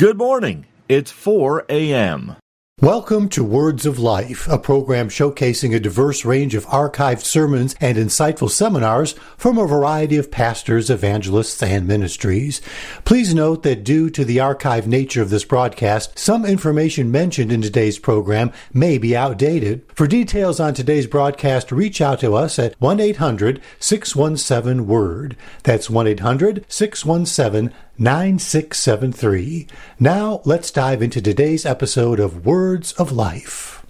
Good morning. It's 4 a.m. Welcome to Words of Life, a program showcasing a diverse range of archived sermons and insightful seminars from a variety of pastors, evangelists, and ministries. Please note that due to the archived nature of this broadcast, some information mentioned in today's program may be outdated. For details on today's broadcast, reach out to us at 1-800-617-WORD. That's 1-800-617-9673. Now, let's dive into today's episode of Words of Life.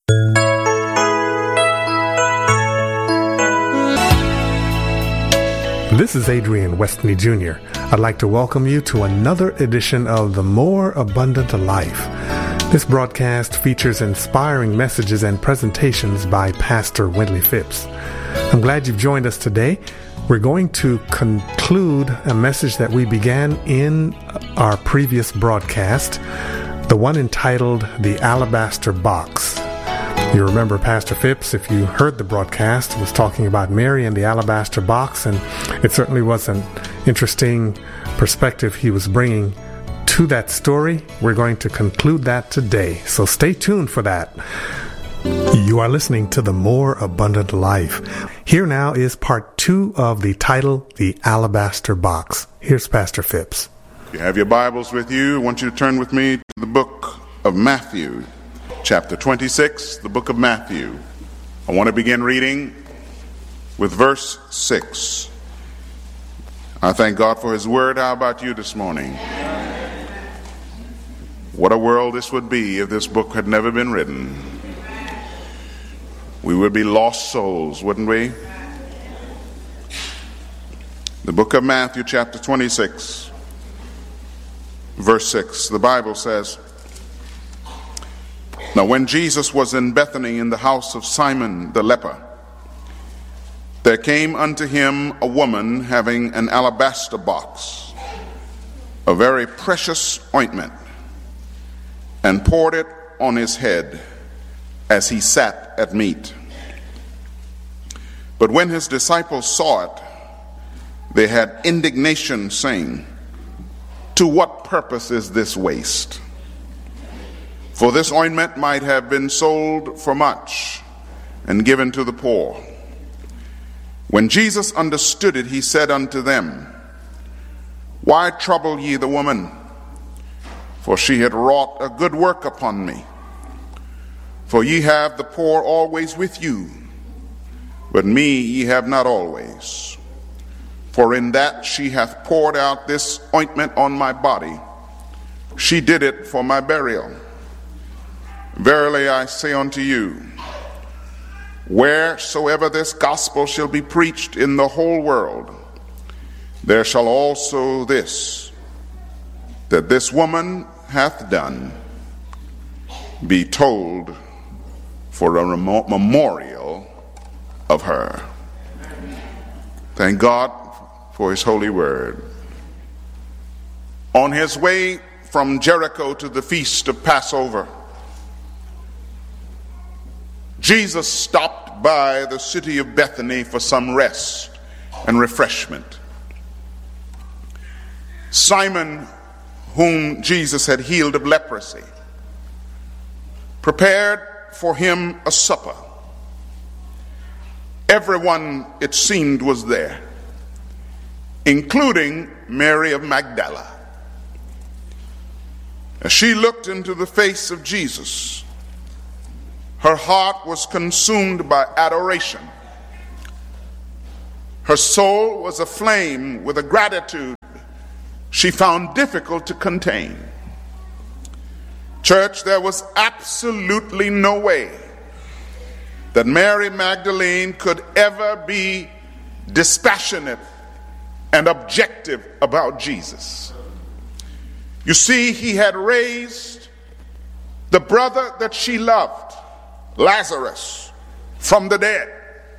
This is Adrian Westney Jr. I'd like to welcome you to another edition of The More Abundant Life. This broadcast features inspiring messages and presentations by Pastor Wendley Phipps. I'm glad you've joined us today. We're going to conclude a message that we began in our previous broadcast, the one entitled The Alabaster Box. You remember Pastor Phipps, if you heard the broadcast, was talking about Mary and the alabaster box, and it certainly was an interesting perspective he was bringing to that story. We're going to conclude that today, so stay tuned for that. You are listening to The More Abundant Life. Here now is part 2 of the title, The Alabaster Box. Here's Pastor Phipps. If you have your Bibles with you, I want you to turn with me to the book of Matthew, chapter 26, the book of Matthew. I want to begin reading with verse 6. I thank God for His Word. How about you this morning? What a world this would be if this book had never been written. We would be lost souls, wouldn't we? The book of Matthew, chapter 26, verse 6, the Bible says, "Now when Jesus was in Bethany in the house of Simon the leper, there came unto him a woman having an alabaster box, a very precious ointment, and poured it on his head as he sat at meat. But when his disciples saw it, they had indignation, saying, To what purpose is this waste? For this ointment might have been sold for much and given to the poor. When Jesus understood it, he said unto them, Why trouble ye the woman? For she had wrought a good work upon me. For ye have the poor always with you, but me ye have not always. For in that she hath poured out this ointment on my body, she did it for my burial. Verily I say unto you, wheresoever this gospel shall be preached in the whole world, there shall also this, that this woman hath done, be told for a memorial of her." Thank God for His holy word. On his way from Jericho to the feast of Passover, Jesus stopped by the city of Bethany for some rest and refreshment. Simon, whom Jesus had healed of leprosy, prepared for him a supper. Everyone, it seemed, was there, including Mary of Magdala. As she looked into the face of Jesus, her heart was consumed by adoration. Her soul was aflame with a gratitude she found difficult to contain. Church, there was absolutely no way that Mary Magdalene could ever be dispassionate and objective about Jesus. You see, he had raised the brother that she loved, Lazarus, from the dead.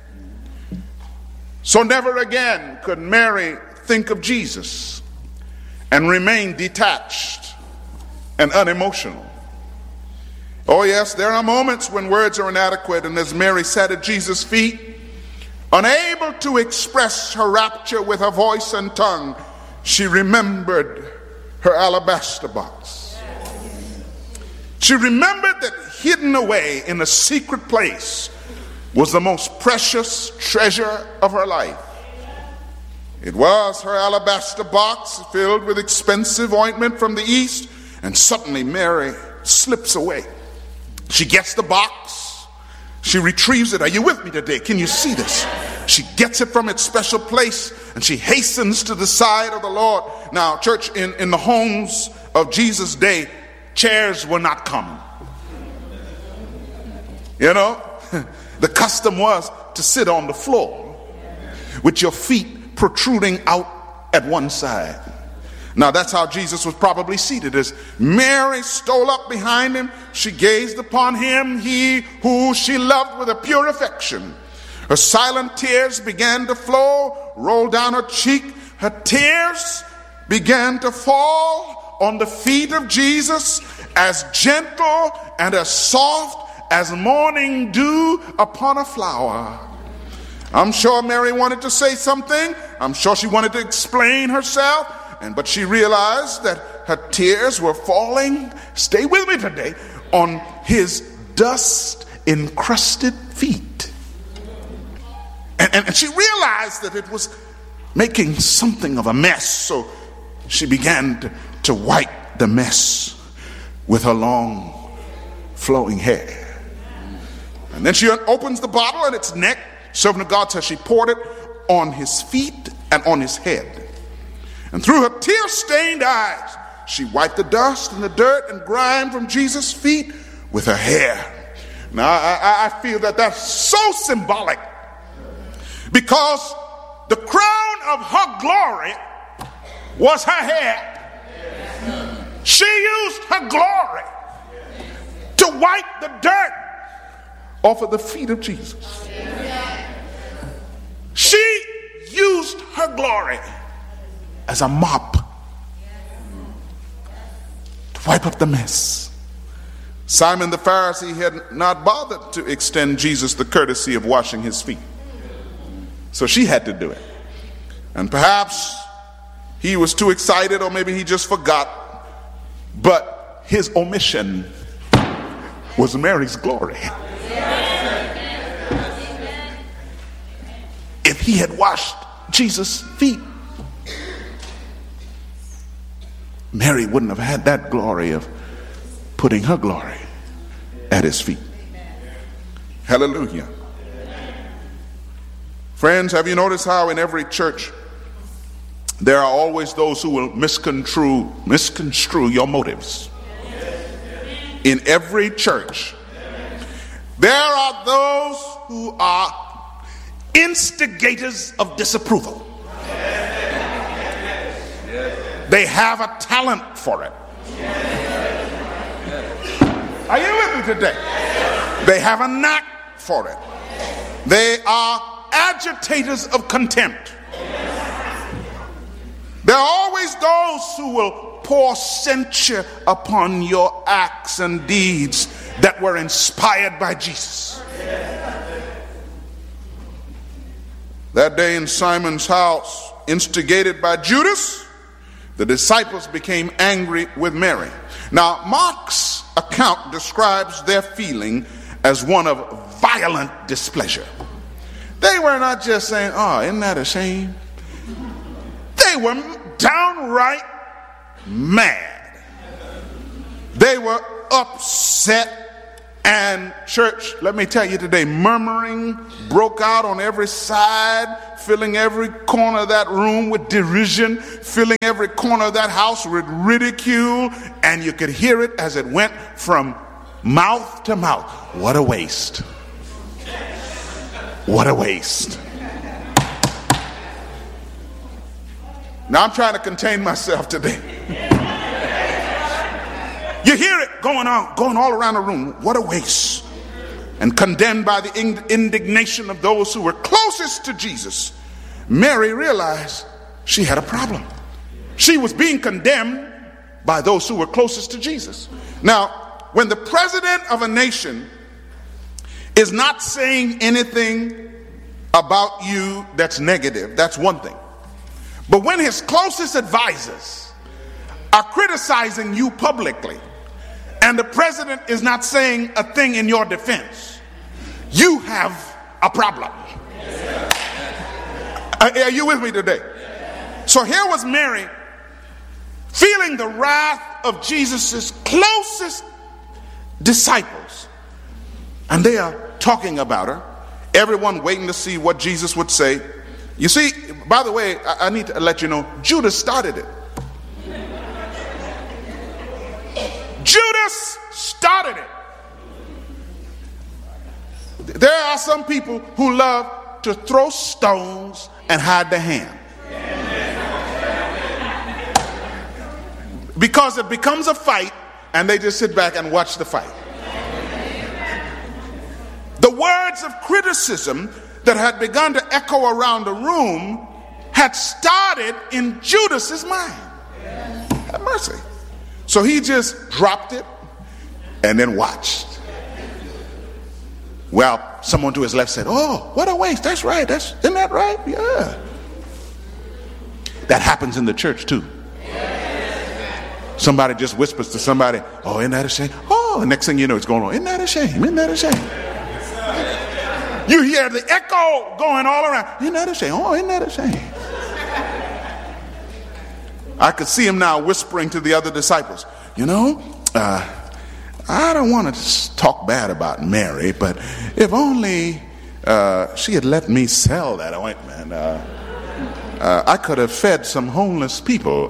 So never again could Mary think of Jesus and remain detached and unemotional. Oh yes, there are moments when words are inadequate, and as Mary sat at Jesus' feet, unable to express her rapture with her voice and tongue, she remembered her alabaster box. She remembered that hidden away in a secret place was the most precious treasure of her life. It was her alabaster box filled with expensive ointment from the east, and suddenly Mary slips away. She gets the box. She retrieves it. Are you with me today? Can you see this? She gets it from its special place and she hastens to the side of the Lord. Now, church, in the homes of Jesus' day, chairs were not common. You know, the custom was to sit on the floor with your feet protruding out at one side. Now that's how Jesus was probably seated. As Mary stole up behind him, she gazed upon him, he who she loved with a pure affection. Her silent tears began to flow, rolled down her cheek. Her tears began to fall on the feet of Jesus, as gentle and as soft as morning dew upon a flower. I'm sure Mary wanted to say something. I'm sure she wanted to explain herself. But she realized that her tears were falling, stay with me today, on his dust-encrusted feet. And she realized that it was making something of a mess. So she began to wipe the mess with her long, flowing hair. And then she opens the bottle and its neck. Servant of God says she poured it on his feet and on his head. And through her tear-stained eyes, she wiped the dust and the dirt and grime from Jesus' feet with her hair. Now, I feel that that's so symbolic, because the crown of her glory was her hair. She used her glory to wipe the dirt off of the feet of Jesus. She used her glory as a mop to wipe up the mess. Simon the Pharisee had not bothered to extend Jesus the courtesy of washing his feet, so she had to do it. And perhaps he was too excited, or maybe he just forgot, but his omission was Mary's glory. If he had washed Jesus' feet, Mary wouldn't have had that glory of putting her glory at his feet. Hallelujah. Friends, have you noticed how in every church there are always those who will misconstrue your motives? In every church there are those who are instigators of disapproval. They have a talent for it. Are you with me today? They have a knack for it. They are agitators of contempt. There are always those who will pour censure upon your acts and deeds that were inspired by Jesus. That day in Simon's house, instigated by Judas, the disciples became angry with Mary. Now, Mark's account describes their feeling as one of violent displeasure. They were not just saying, "Oh, isn't that a shame?" They were downright mad. They were upset. And church, let me tell you today, murmuring broke out on every side, filling every corner of that room with derision, filling every corner of that house with ridicule, and you could hear it as it went from mouth to mouth. What a waste. What a waste. Now I'm trying to contain myself today. You hear it going all around the room. What a waste. And condemned by the indignation of those who were closest to Jesus, Mary realized she had a problem. She was being condemned by those who were closest to Jesus. Now, when the president of a nation is not saying anything about you that's negative, that's one thing. But when his closest advisors are criticizing you publicly, and the president is not saying a thing in your defense, you have a problem. Are you with me today? So here was Mary feeling the wrath of Jesus' closest disciples, and they are talking about her, everyone waiting to see what Jesus would say. You see, by the way, I need to let you know, Judas started it. Judas started it. There are some people who love to throw stones and hide their hand, because it becomes a fight and they just sit back and watch the fight. The words of criticism that had begun to echo around the room had started in Judas's mind. Have mercy. So he just dropped it and then watched. Well, someone to his left said, "Oh, what a waste. That's right. Isn't that right? Yeah." That happens in the church too. Somebody just whispers to somebody, "Oh, isn't that a shame?" Oh, the next thing you know, it's going on. "Isn't that a shame? Isn't that a shame?" You hear the echo going all around. "Isn't that a shame? Oh, isn't that a shame?" I could see him now whispering to the other disciples, I don't want to talk bad about Mary, but if only she had let me sell that ointment, I could have fed some homeless people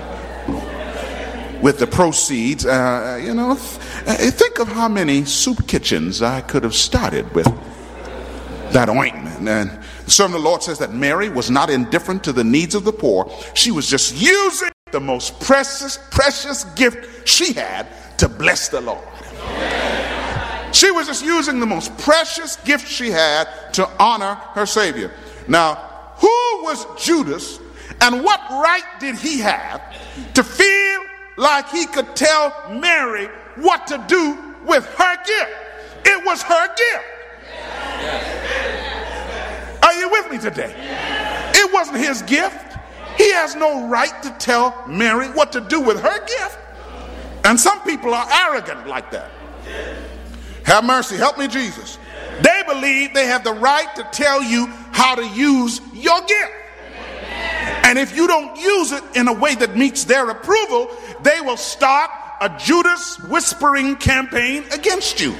with the proceeds. Think of how many soup kitchens I could have started with that ointment. And the servant of the Lord says that Mary was not indifferent to the needs of the poor. She was just using the most precious gift she had to bless the Lord. She was just using the most precious gift she had to honor her Savior. Now, who was Judas, and what right did he have to feel like he could tell Mary what to do with her gift? It was her gift. Are you with me today? It wasn't his gift. He has no right to tell Mary what to do with her gift. And some people are arrogant like that. Have mercy. Help me, Jesus. They believe they have the right to tell you how to use your gift. And if you don't use it in a way that meets their approval, they will start a Judas whispering campaign against you.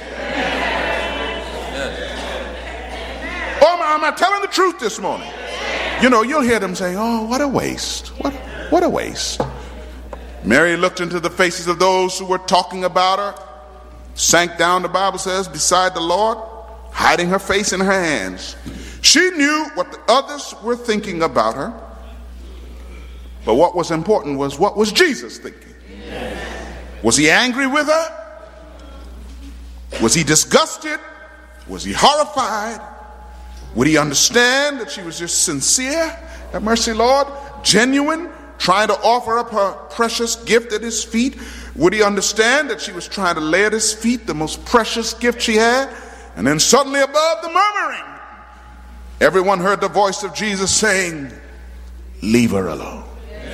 Oh, am I telling the truth this morning? You'll hear them say, "Oh, what a waste. What a waste." Mary looked into the faces of those who were talking about her, sank down, the Bible says, beside the Lord, hiding her face in her hands. She knew what the others were thinking about her, but what was important was, what was Jesus thinking? Was he angry with her? Was he disgusted? Was he horrified? Would he understand that she was just sincere? Have mercy, Lord. Genuine, trying to offer up her precious gift at his feet. Would he understand that she was trying to lay at his feet the most precious gift she had? And then suddenly, above the murmuring, everyone heard the voice of Jesus saying, "Leave her alone.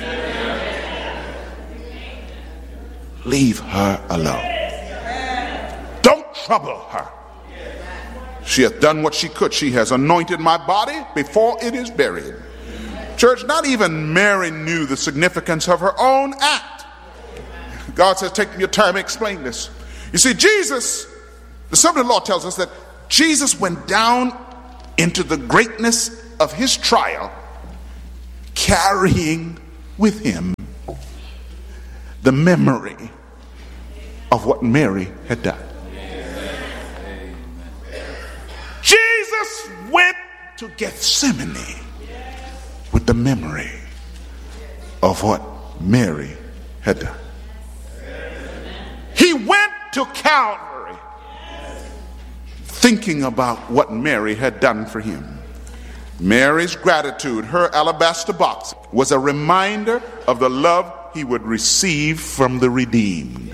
Leave her alone. Don't trouble her. She hath done what she could. She has anointed my body before it is buried." Church, not even Mary knew the significance of her own act. God says, take your time to explain this. You see, Jesus, the servant of the Lord tells us that Jesus went down into the greatness of his trial, carrying with him the memory of what Mary had done. Jesus went to Gethsemane with the memory of what Mary had done. He went to Calvary thinking about what Mary had done for him. Mary's gratitude, her alabaster box, was a reminder of the love he would receive from the redeemed.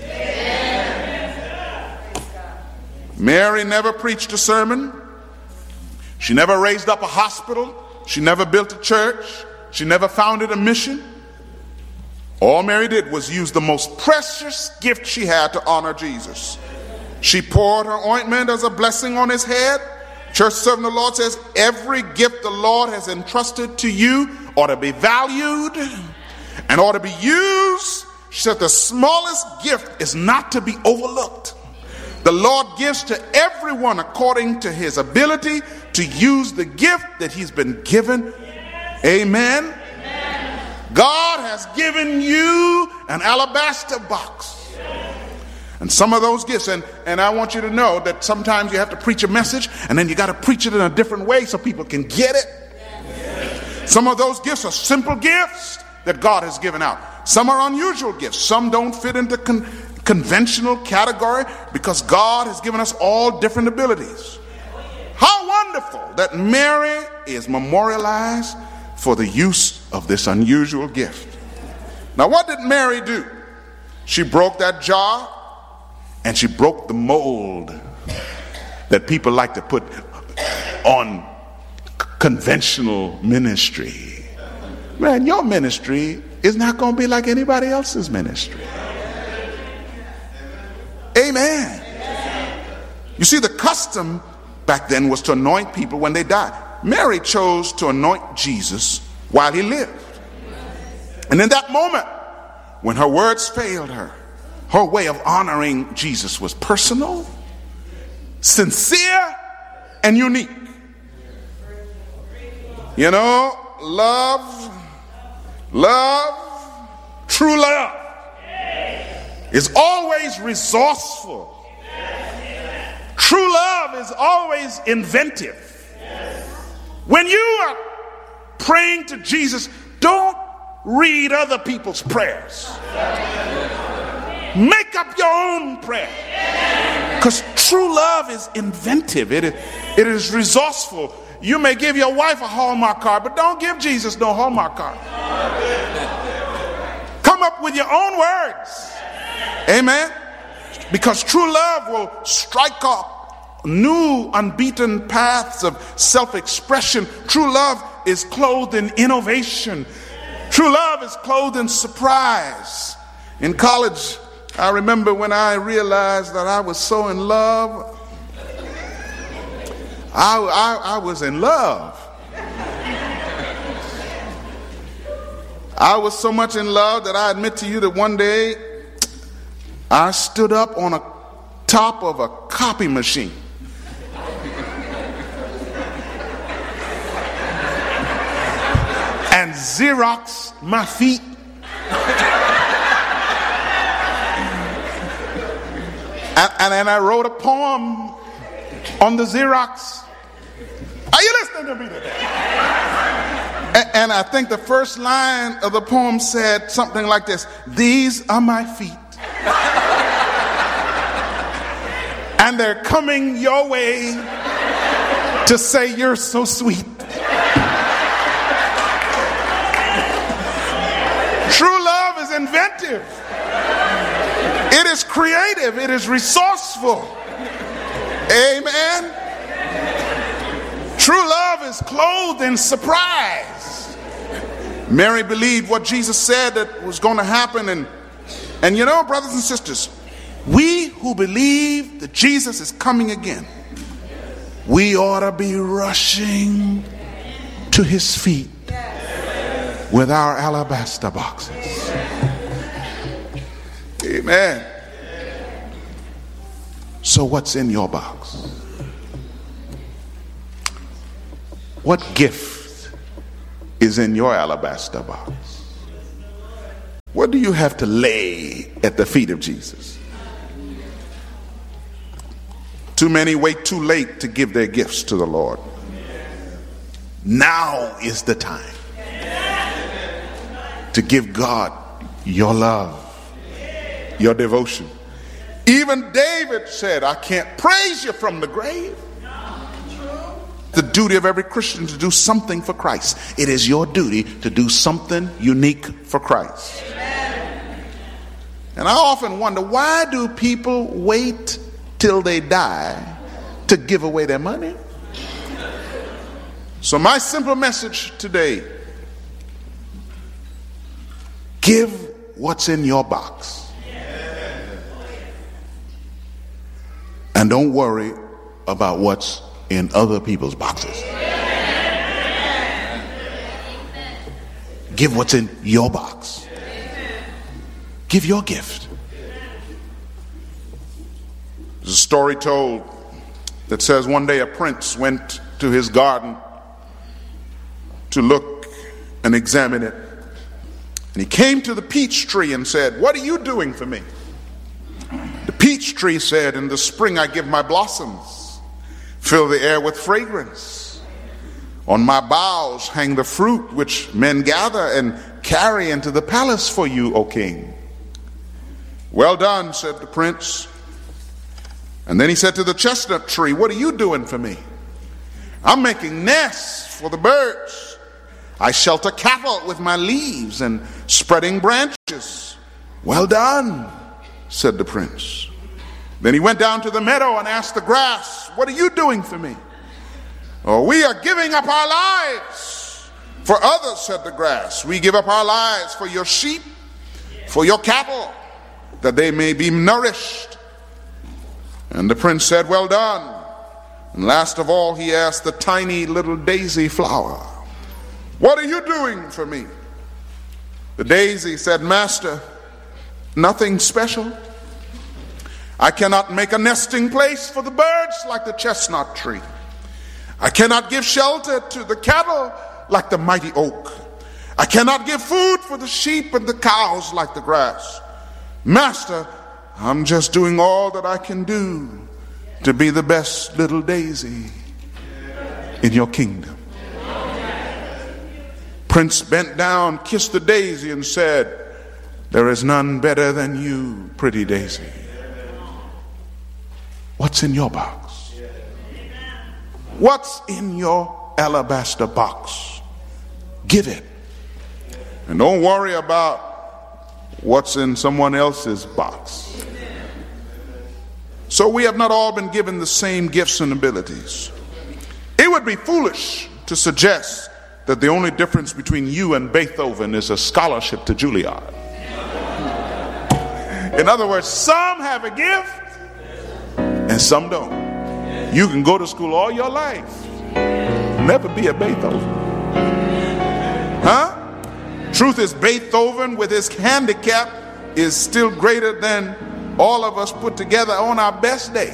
Mary never preached a sermon. She never raised up a hospital. She never built a church. She never founded a mission. All Mary did was use the most precious gift she had to honor Jesus. She poured her ointment as a blessing on his head. Church servant of the Lord says, every gift the Lord has entrusted to you ought to be valued and ought to be used. She said the smallest gift is not to be overlooked. The Lord gives to everyone according to his ability to use the gift that he's been given. Amen. God has given you an alabaster box. And some of those gifts, and I want you to know that sometimes you have to preach a message and then you got to preach it in a different way so people can get it. Some of those gifts are simple gifts that God has given out. Some are unusual gifts. Some don't fit into conventional category because God has given us all different abilities. How wonderful that Mary is memorialized for the use of this unusual gift. Now, what did Mary do? She broke that jar and she broke the mold that people like to put on conventional ministry. Man, your ministry is not going to be like anybody else's ministry. Amen. You see, the custom back then was to anoint people when they died. Mary chose to anoint Jesus while he lived. And in that moment, when her words failed her, her way of honoring Jesus was personal, sincere, and unique. You know, true love is always resourceful. True love is always inventive. When you are praying to Jesus, don't read other people's prayers. Make up your own prayer. Because true love is inventive. It is resourceful. You may give your wife a Hallmark card, but don't give Jesus no Hallmark card. Come up with your own words. Amen. Because true love will strike up new unbeaten paths of self-expression. True love is clothed in innovation. True love is clothed in surprise. In college, I remember when I realized that I was so in love. I was in love. I was so much in love that I admit to you that one day I stood up on a top of a copy machine. And Xerox my feet. And I wrote a poem on the Xerox. Are you listening to me today? And I think the first line of the poem said something like this: these are my feet. And they're coming your way to say you're so sweet. True love is inventive. It is creative. It is resourceful. Amen. True love is clothed in surprise. Mary believed what Jesus said that was going to happen. And you know, brothers and sisters, we who believe that Jesus is coming again, we ought to be rushing to his feet with our alabaster boxes. Amen. So what's in your box? What gift is in your alabaster box? What do you have to lay at the feet of Jesus? Too many wait too late to give their gifts to the Lord. Now is the time to give God your love, your devotion. Even David said, I can't praise you from the grave. The duty of every Christian to do something for Christ. It is your duty to do something unique for Christ. And I often wonder, why do people wait till they die to give away their money? So my simple message today: give what's in your box. And don't worry about what's in other people's boxes. Give what's in your box. Give your gift. There's a story told that says one day a prince went to his garden to look and examine it. And he came to the peach tree and said, "What are you doing for me?" The peach tree said, "In the spring I give my blossoms, fill the air with fragrance. On my boughs hang the fruit which men gather and carry into the palace for you, O king." "Well done," said the prince. And then he said to the chestnut tree, "What are you doing for me?" "I'm making nests for the birds. I shelter cattle with my leaves and spreading branches." "Well done," said the prince. Then he went down to the meadow and asked the grass, "What are you doing for me?" "Oh, we are giving up our lives for others," said the grass. "We give up our lives for your sheep, for your cattle, that they may be nourished." And the prince said, "Well done." And last of all, he asked the tiny little daisy flower, "What are you doing for me?" The daisy said, "Master, nothing special. I cannot make a nesting place for the birds like the chestnut tree. I cannot give shelter to the cattle like the mighty oak. I cannot give food for the sheep and the cows like the grass. Master, I'm just doing all that I can do to be the best little daisy in your kingdom." Prince bent down, kissed the daisy, and said, "There is none better than you, pretty daisy." What's in your box? What's in your alabaster box? Give it. And don't worry about what's in someone else's box. So we have not all been given the same gifts and abilities. It would be foolish to suggest that the only difference between you and Beethoven is a scholarship to Juilliard. In other words, some have a gift and some don't. You can go to school all your life, never be a Beethoven. Huh? Truth is, Beethoven with his handicap is still greater than all of us put together on our best day.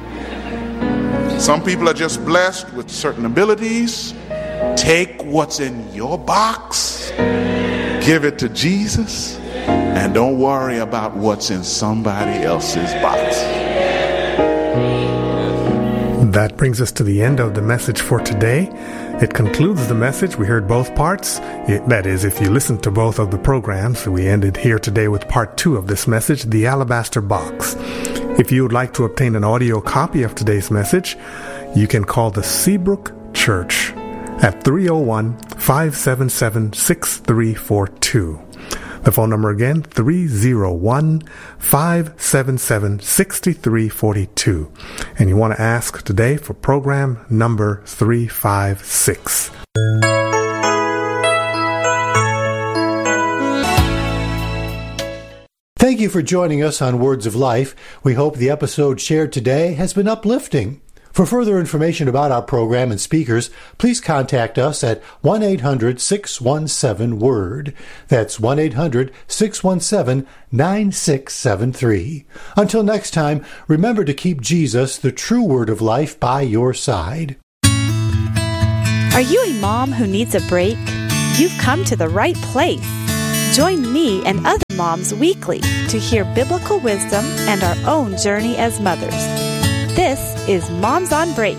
Some people are just blessed with certain abilities. Take what's in your box, give it to Jesus, and don't worry about what's in somebody else's box. That brings us to the end of the message for today. It concludes the message. We heard both parts. That is, if you listen to both of the programs, we ended here today with part 2 of this message, The Alabaster Box. If you would like to obtain an audio copy of today's message, you can call the Seabrook Church at 301-577-6342. The phone number again, 301-577-6342. And you want to ask today for program number 356. Thank you for joining us on Words of Life. We hope the episode shared today has been uplifting. For further information about our program and speakers, please contact us at 1-800-617-WORD. That's 1-800-617-9673. Until next time, remember to keep Jesus, the true Word of Life, by your side. Are you a mom who needs a break? You've come to the right place. Join me and other moms weekly to hear biblical wisdom and our own journey as mothers. This is Moms on Break.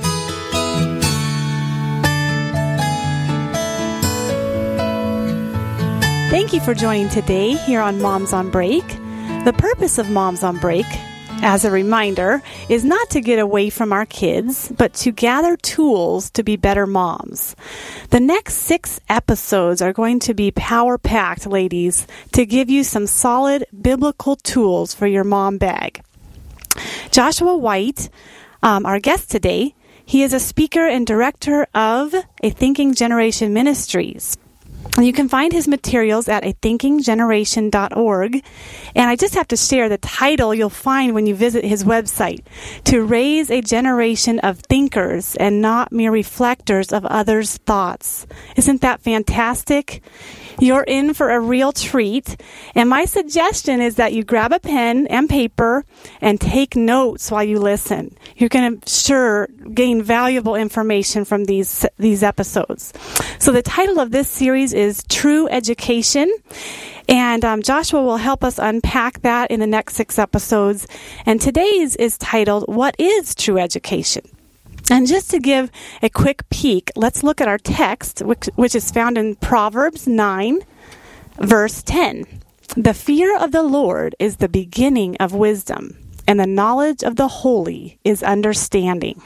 Thank you for joining today here on Moms on Break. The purpose of Moms on Break, as a reminder, is not to get away from our kids, but to gather tools to be better moms. The next 6 episodes are going to be power-packed, ladies, to give you some solid biblical tools for your mom bag. Joshua White, our guest today, he is a speaker and director of A Thinking Generation Ministries. You can find his materials at athinkinggeneration.org. And I just have to share the title you'll find when you visit his website: To Raise a Generation of Thinkers and Not Mere Reflectors of Others' Thoughts. Isn't that fantastic? You're in for a real treat. And my suggestion is that you grab a pen and paper and take notes while you listen. You're going to sure gain valuable information from these episodes. So the title of this series is True Education. And Joshua will help us unpack that in the next 6 episodes. And today's is titled, What is True Education? And just to give a quick peek, let's look at our text, which is found in Proverbs 9, verse 10. The fear of the Lord is the beginning of wisdom, and the knowledge of the holy is understanding.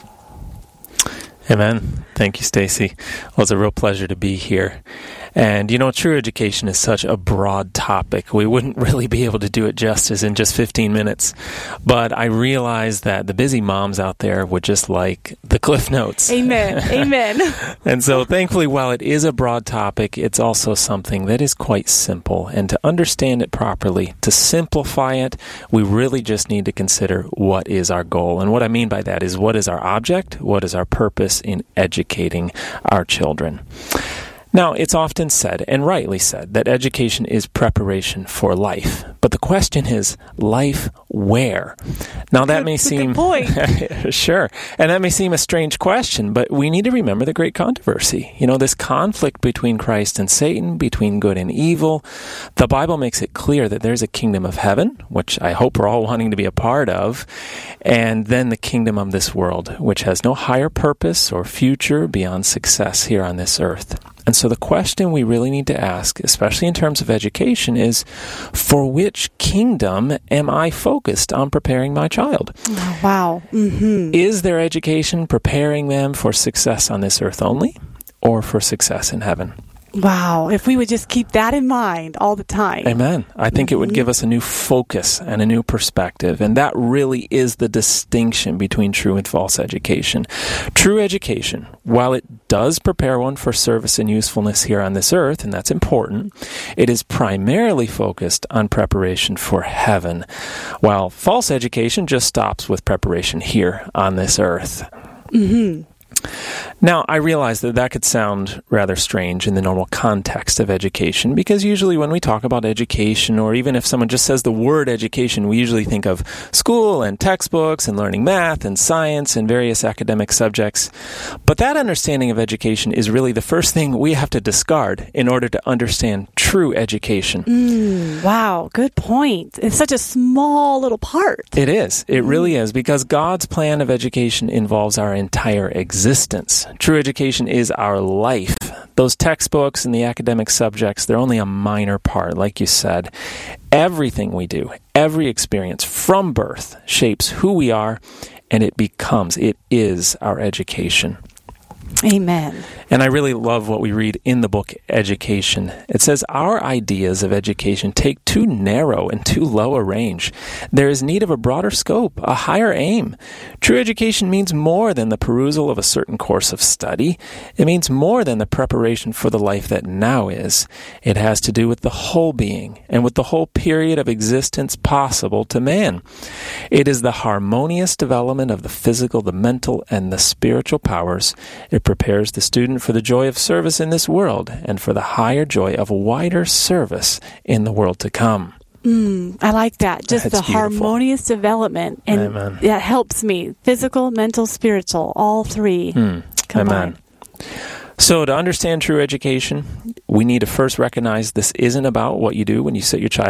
Amen. Thank you, Stacy. Well, it's a real pleasure to be here. And, true education is such a broad topic. We wouldn't really be able to do it justice in just 15 minutes. But I realize that the busy moms out there would just like the Cliff Notes. Amen. Amen. And so, thankfully, while it is a broad topic, it's also something that is quite simple. And to understand it properly, to simplify it, we really just need to consider what is our goal. And what I mean by that is, what is our object? What is our purpose in educating our children? Now, it's often said, and rightly said, that education is preparation for life. But the question is, life where? Now, that may seem... Good point. Sure. And that may seem a strange question, but we need to remember the great controversy. This conflict between Christ and Satan, between good and evil. The Bible makes it clear that there's a kingdom of heaven, which I hope we're all wanting to be a part of, and then the kingdom of this world, which has no higher purpose or future beyond success here on this earth. And so the question we really need to ask, especially in terms of education, is, for which kingdom am I focused on preparing my child? Oh, wow. Mm-hmm. Is their education preparing them for success on this earth only, or for success in heaven? Wow, if we would just keep that in mind all the time. Amen. I think it would give us a new focus and a new perspective, and that really is the distinction between true and false education. True education, while it does prepare one for service and usefulness here on this earth, and that's important, it is primarily focused on preparation for heaven, while false education just stops with preparation here on this earth. Mm-hmm. Now, I realize that could sound rather strange in the normal context of education, because usually when we talk about education, or even if someone just says the word education, we usually think of school and textbooks and learning math and science and various academic subjects. But that understanding of education is really the first thing we have to discard in order to understand true education. Wow, good point. It's such a small little part. It is. It really is, because God's plan of education involves our entire existence. True education is our life. Those textbooks and the academic subjects, they're only a minor part, like you said. Everything we do, every experience from birth shapes who we are, and it is our education. Amen. And I really love what we read in the book Education. It says, our ideas of education take too narrow and too low a range. There is need of a broader scope, a higher aim. True education means more than the perusal of a certain course of study. It means more than the preparation for the life that now is. It has to do with the whole being and with the whole period of existence possible to man. It is the harmonious development of the physical, the mental, and the spiritual powers. It prepares the student for the joy of service in this world and for the higher joy of wider service in the world to come. I like that. Just That's the beautiful. Harmonious development. And Amen. that helps me. Physical, mental, spiritual, all three combined. Amen. So to understand true education, we need to first recognize this isn't about what you do when you sit your child